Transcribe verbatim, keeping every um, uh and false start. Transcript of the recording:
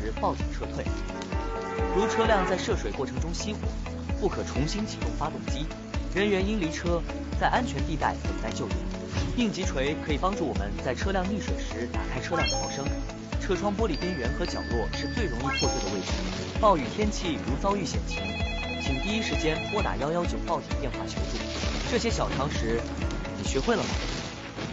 时报警撤退。如车辆在涉水过程中熄火，不可重新启动发动机，人员应离车，在安全地带等待救援。应急锤可以帮助我们在车辆溺水时打开车辆逃生。车窗玻璃边缘和角落是最容易破碎的位置。暴雨天气如遭遇险情，请第一时间拨打幺幺九报警电话求助。这些小常识，你学会了吗？